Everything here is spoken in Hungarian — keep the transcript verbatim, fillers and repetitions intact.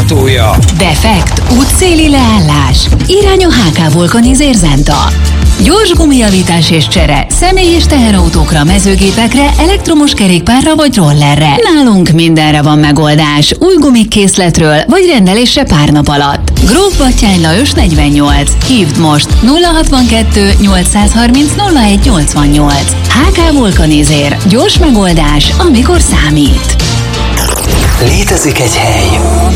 támogatója. Defekt, útszéli leállás, irány a há ká Vulkanizer Zenta. Gyors gumijavítás és csere, személy- és teherautókra, mezőgépekre, elektromos kerékpárra vagy rollerre. Nálunk mindenre van megoldás, új gumikkészletről vagy rendelésre pár nap alatt. Gróf Batthyány Lajos negyvennyolc. Hívd most nulla hatvankettő nyolcszázharminc nulla egy nyolcvannyolc. há ká Vulkanizer. Gyors megoldás, amikor számít. Létezik egy hely,